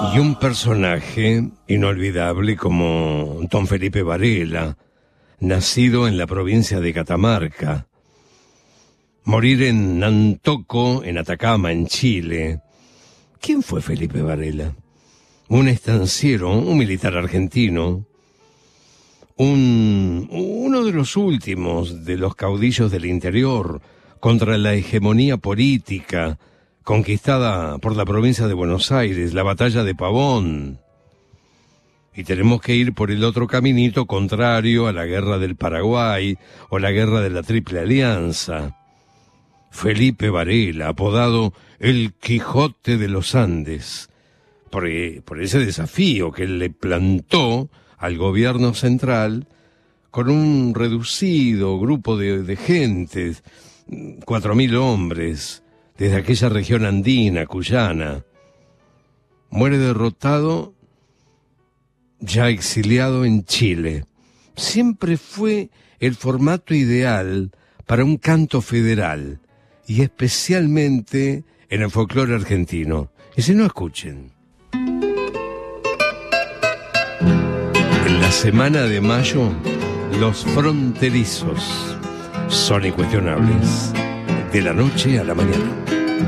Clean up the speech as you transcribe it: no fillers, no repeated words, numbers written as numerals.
Y un personaje inolvidable como don Felipe Varela, nacido en la provincia de Catamarca, morir en Nantoco, en Atacama, en Chile. ¿Quién fue Felipe Varela? Un estanciero, un militar argentino, uno de los últimos de los caudillos del interior contra la hegemonía política conquistada por la provincia de Buenos Aires, la batalla de Pavón. Y tenemos que ir por el otro caminito contrario a la guerra del Paraguay o la guerra de la Triple Alianza. Felipe Varela, apodado el Quijote de los Andes, por ese desafío que él le plantó al gobierno central con un reducido grupo de gente, 4.000 hombres, desde aquella región andina, cuyana. Muere derrotado, ya exiliado en Chile. Siempre fue el formato ideal para un canto federal, y especialmente en el folclore argentino. Y si no, escuchen. En la semana de mayo, los fronterizos son incuestionables. De la noche a la mañana.